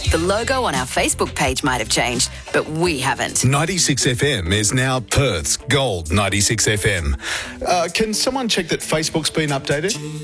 The logo on our Facebook page might have changed, but we haven't. 96 FM is now Perth's Gold 96 FM. Can someone check that Facebook's been updated?